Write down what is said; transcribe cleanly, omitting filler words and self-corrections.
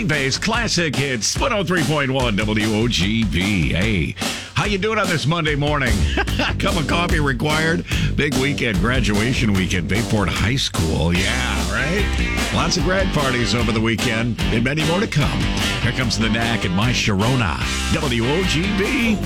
Green Bay's classic hits, 103.1 WOGB. Hey, how you doing on this Monday morning? Cup of coffee required. Big weekend, graduation weekend, Bayport High School. Yeah, right? Lots of grad parties over the weekend and many more to come. Here comes the Knack and My Sharona. WOGB.